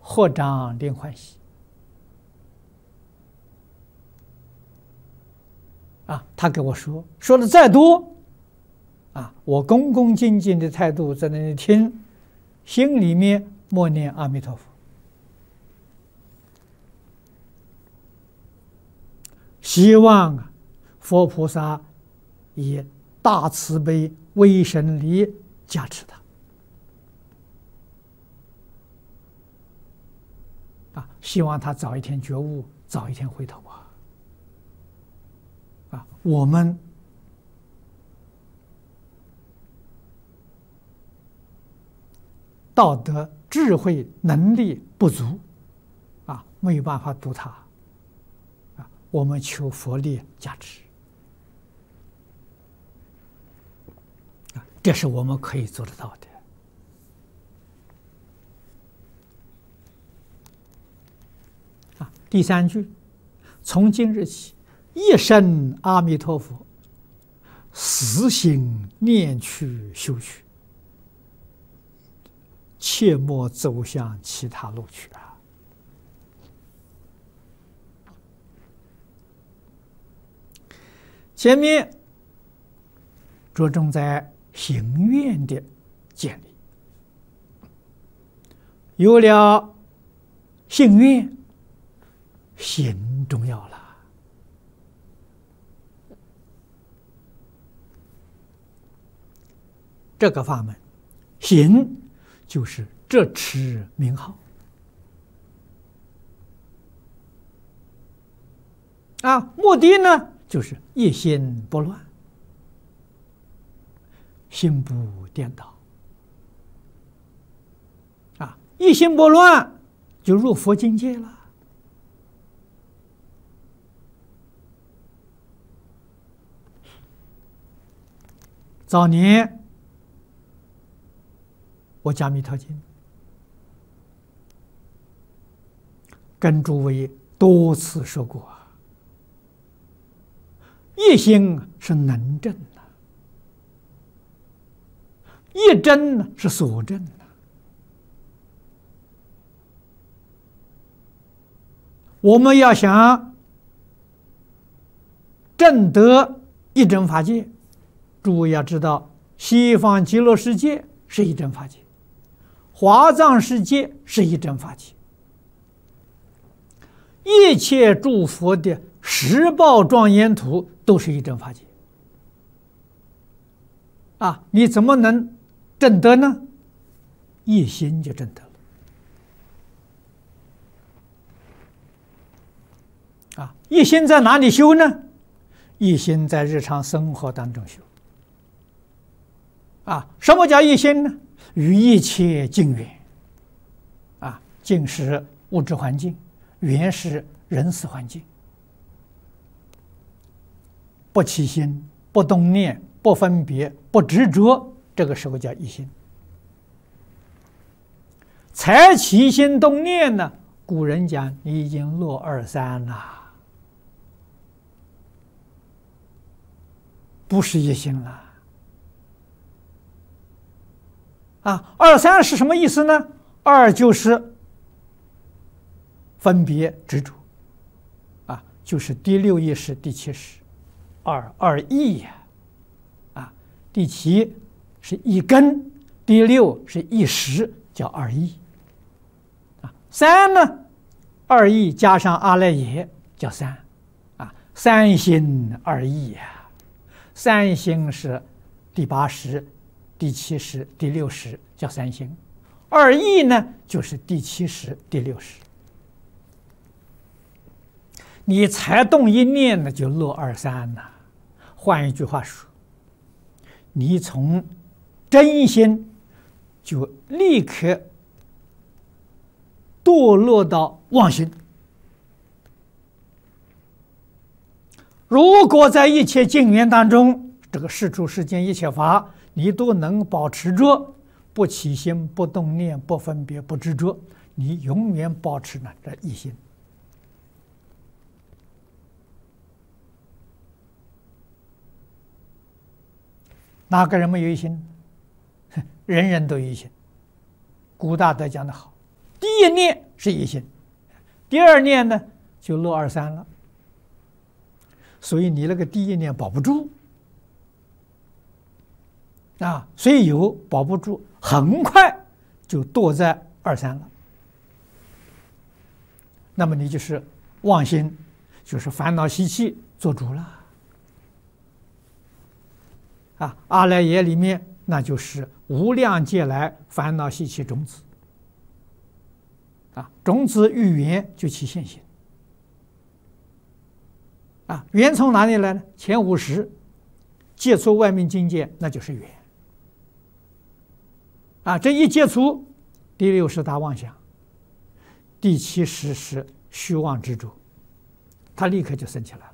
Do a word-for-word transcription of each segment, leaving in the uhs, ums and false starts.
合掌令欢喜。啊，他给我说，说的再多，啊，我恭恭敬敬的态度在那里听，心里面默念阿弥陀佛，希望啊，佛菩萨以大慈悲威神力加持他。啊，希望他早一天觉悟，早一天回头啊！啊，我们道德、智慧、能力不足，啊，没有办法度他，啊，我们求佛力加持，啊，这是我们可以做得到的。啊，第三句，从今日起，一生阿弥陀佛，死心念去修去，切莫走向其他路去啊！前面着重在行愿的建立，有了信愿，行重要了。这个法门，行就是执持名号啊，目的呢就是一心不乱，心不颠倒啊，一心不乱就入佛境界了。早年我讲《弥陀经》，跟诸位多次说过啊，一心是能证的，一真是所证的。我们要想证得一真法界，诸位要知道，西方极乐世界是一真法界，华藏世界是一真法界，一切诸佛的十报庄严土都是一真法界啊！你怎么能证得呢？一心就证得了啊！一心在哪里修呢？一心在日常生活当中修啊！什么叫一心呢？与一切境缘啊，境是物质环境，缘是人事环境。不起心，不动念，不分别，不执着，这个时候叫一心。才起心动念呢，古人讲你已经落二三了，不是一心了。啊，二三是什么意思呢？二就是分别执着，啊，就是第六意识、第七识，二二意呀，啊，第七是一根，第六是一识，叫二意，啊，三呢，二意加上阿赖耶叫三，啊，三心二意呀，三心是第八识。第七识、第六识叫三心，二意呢就是第七识、第六识。你才动一念呢，就落二三了。换一句话说，你从真心就立刻堕落到妄心。如果在一切境缘当中，这个世出世间一切法，你都能保持着不起心、不动念、不分别、不执着，你永远保持呢这一心。哪个人没有一心？人人都有一心。古大德讲得好：“ 第一念是一心，第二念呢就落二三了，所以你那个第一念保不住啊，虽有保不住，很快就堕在二三了。那么你就是妄心，就是烦恼习气做主了。啊，阿赖耶里面那就是无量劫来烦恼习气种子。啊，种子遇缘就起现行。啊，缘从哪里来呢？前五识接触外面境界，那就是缘。啊，这一接触，第六是大妄想，第七识是虚妄执着，它立刻就升起来了。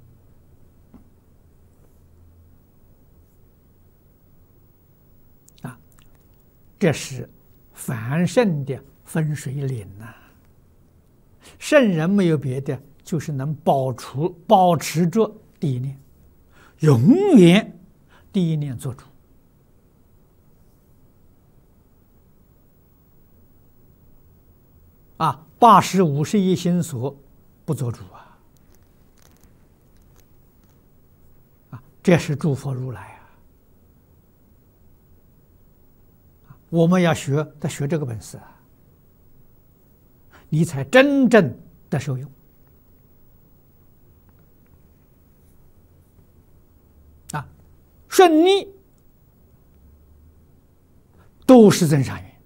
啊，这是凡圣的分水岭呐、啊。圣人没有别的，就是能保持保持着第一念，永远第一念做主。啊，八十五十一心所不做主啊！啊，这是诸佛如来啊！我们要学，得学这个本事啊，你才真正的受用啊！顺逆都是增上缘。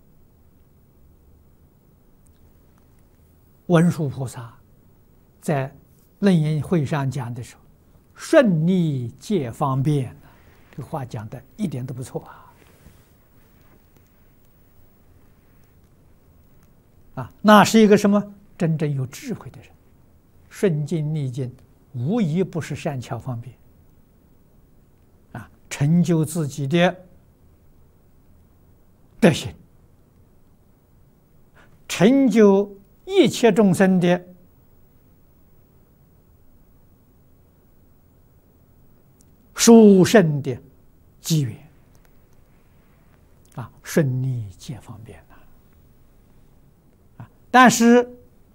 文殊菩萨在楞严会上讲的时候，顺逆皆方便，这话讲的一点都不错啊！啊，那是一个什么真正有智慧的人，顺境逆境无疑不是善巧方便啊，成就自己的德行，成就一切众生的殊胜的机缘啊，顺逆皆方便呐啊！但是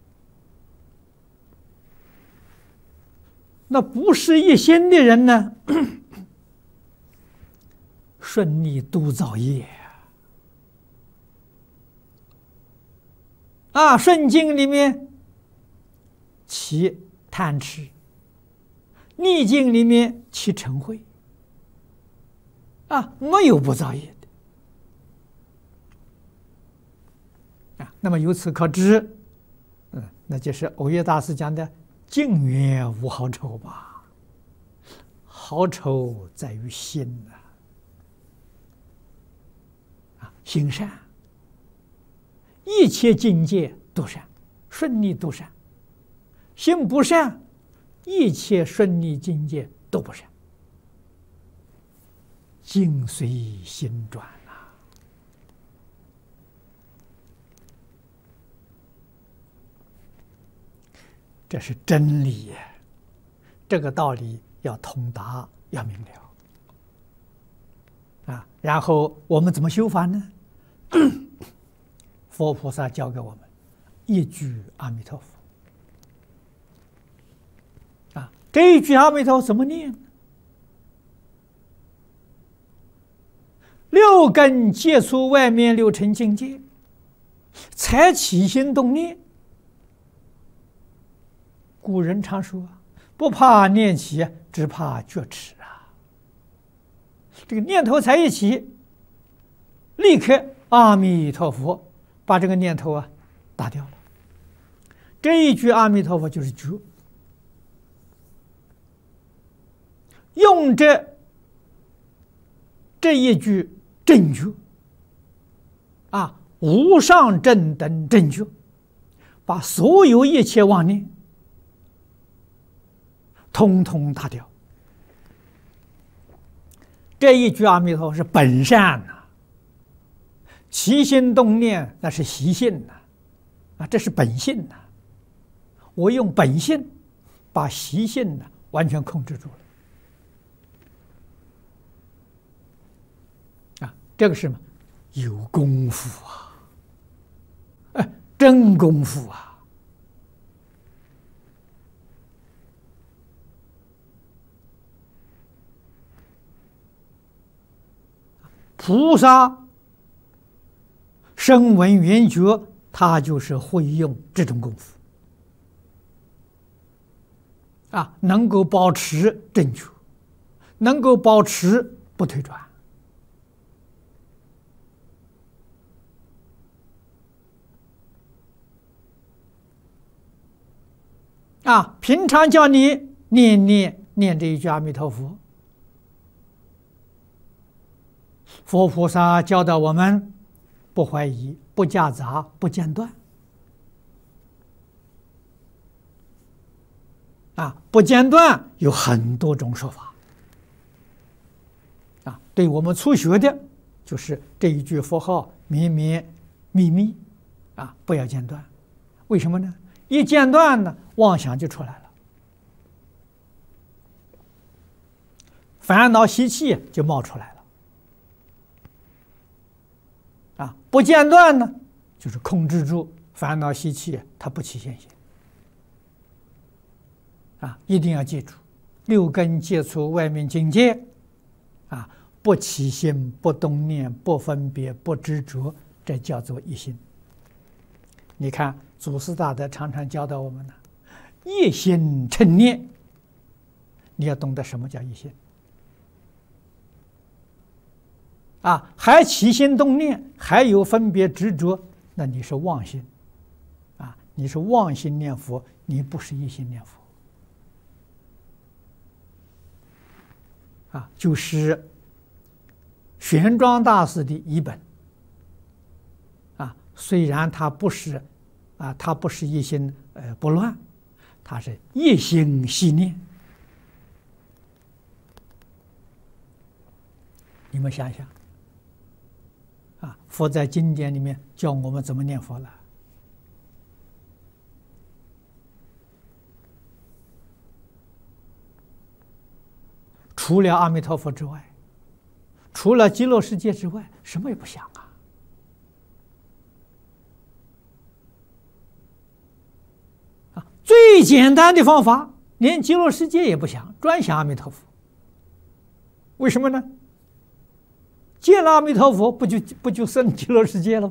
那不是一心的人呢，顺逆都造业。啊，顺境里面起贪痴，逆境里面起嗔恚，啊，没有不造业的啊。那么由此可知，嗯，那就是藕益大师讲的“境缘无好丑”吧。好丑在于心呐，啊，心善。一切境界都善，顺逆都善；心不善，一切顺逆境界都不善。境随心转啊！这是真理呀！这个道理要通达，要明了啊。然后我们怎么修法呢？佛菩萨教给我们一句阿弥陀佛啊，这一句阿弥陀佛怎么念呢？六根接触外面六尘境界，才起心动念。古人常说：“不怕念起，只怕觉迟啊。”这个念头才一起，立刻阿弥陀佛。把这个念头啊打掉了，这一句阿弥陀佛就是觉，用这这一句正觉啊，无上正等正觉，把所有一切妄念通通打掉。这一句阿弥陀佛是本善呐、啊。起心动念那是习性呐，啊，这是本性呐。我用本性把习性呢完全控制住了，啊，这个是什么？有功夫啊！ 真功夫啊！菩萨声闻缘觉，他就是会用这种功夫啊，能够保持正确，能够保持不退转啊。平常叫你念念念这一句阿弥陀佛，佛菩萨教导我们不怀疑、不夹杂、不间断啊，不间断有很多种说法啊。对我们初学的，就是这一句佛号绵绵密密啊，不要间断。为什么呢？一间断呢，妄想就出来了，烦恼习气就冒出来了。啊，不间断呢，就是控制住烦恼习气，它不起现行。啊，一定要记住，六根接触外面境界，啊，不起心、不动念、不分别、不执着，这叫做一心。你看，祖师大德常常教导我们呢，一心称念。你要懂得什么叫一心。啊，还起心动念，还有分别执着，那你是妄心，啊，你是妄心念佛，你不是一心念佛，啊，就是玄奘大师的译本，啊，虽然他不是，啊，他不是一心呃不乱，他是一心系念，你们想想。啊，佛在经典里面教我们怎么念佛了。除了阿弥陀佛之外，除了极乐世界之外，什么也不想啊！啊，最简单的方法，连极乐世界也不想，专想阿弥陀佛。为什么呢？见了阿弥陀佛，不就不就生极乐世界了吗？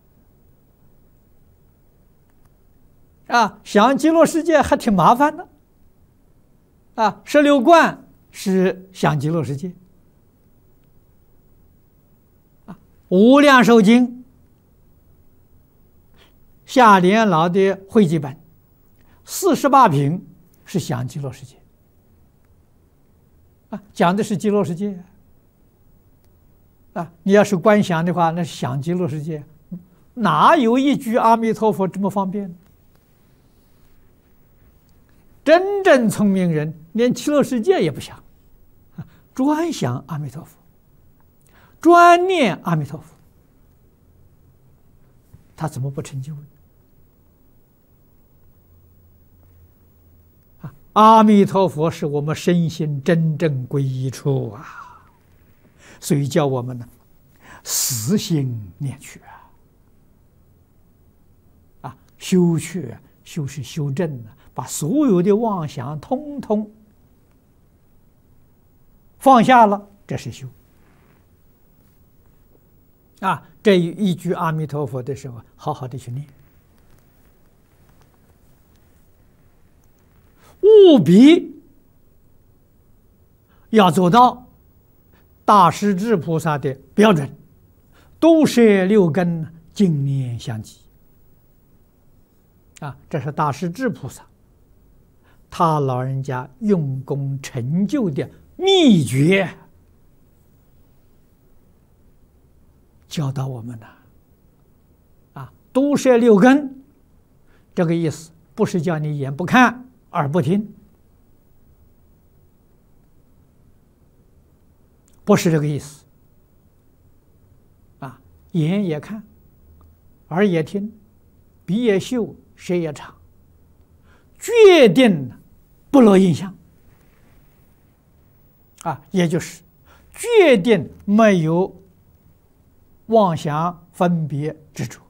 啊，想极乐世界还挺麻烦的。啊，十六观是想极乐世界。啊，无量寿经下联老的汇集本，四十八品是想极乐世界。啊，讲的是极乐世界。啊，你要是观想的话，那是想极乐世界，哪有一句阿弥陀佛这么方便？真正聪明人连极乐世界也不想，专想阿弥陀佛，专念阿弥陀佛，他怎么不成就呢？啊，阿弥陀佛是我们身心真正归一处啊！所以叫我们呢，死心念去啊，啊，修去修是修正呢，把所有的妄想通通放下了，这是修。啊，这一句阿弥陀佛的时候，好好的去念，务必要做到大势至菩萨的标准，都摄六根，净念相继。啊，这是大势至菩萨他老人家用功成就的秘诀，教导我们的。啊，都摄六根，这个意思不是叫你眼不看，耳不听。不是这个意思，啊，眼也看，耳也听，鼻也嗅，舌也尝，决定不落印象，啊，也就是决定没有妄想分别执着。